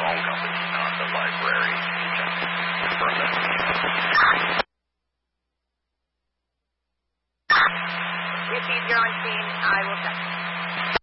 phone company, not the library. Confirm that. Received, you're on scene. I will check.